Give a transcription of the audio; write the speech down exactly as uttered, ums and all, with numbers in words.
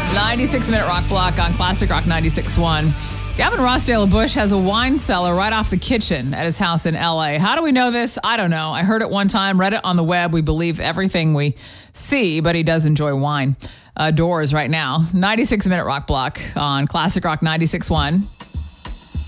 ninety-six minute rock block on Classic Rock ninety-six point one. Gavin Rossdale of Bush has a wine cellar right off the kitchen at his house in L A. How do we know this? I don't know. I heard it one time, read it on the web. We believe everything we see, but he does enjoy wine. Uh, doors right now. ninety-six minute rock block on Classic Rock ninety-six point one.